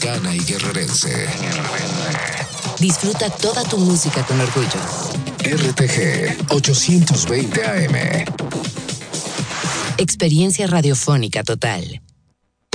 mexicana y guerrerense. Disfruta toda tu música con orgullo. RTG 820 AM. Experiencia radiofónica total.